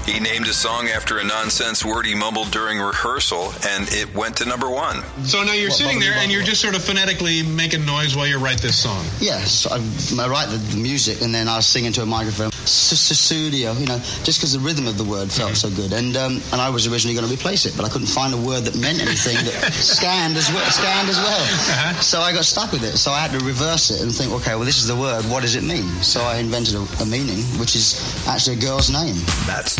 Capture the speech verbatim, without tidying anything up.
He named a song after a nonsense word he mumbled during rehearsal, and it went to number one. So now you're What, sitting bubbly, there and bubbly? you're just sort of phonetically making noise while you write this song. Yes, I, I write the, the music and then I sing into a microphone. Studio, you know, just because the rhythm of the word felt so good. And um, and I was originally going to replace it, but I couldn't find a word that meant anything that scanned as well. Scanned as well. Uh-huh. So I got stuck with it. So I had to reverse it and think, okay, well, this is the word. What does it mean? So I invented a, a meaning, which is actually a girl's name. That's